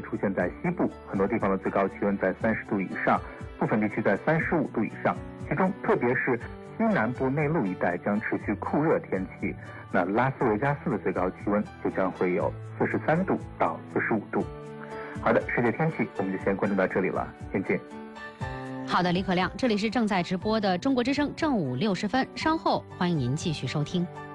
出现在西部，很多地方的最高气温在30度以上，部分地区在35度以上。其中，特别是西南部内陆一带将持续酷热天气。那拉斯维加斯的最高气温就将会有43度到45度。好的，世界天气我们就先关注到这里了，再见。 好的，李可亮，这里是正在直播的中国之声正午60分，稍后欢迎您继续收听。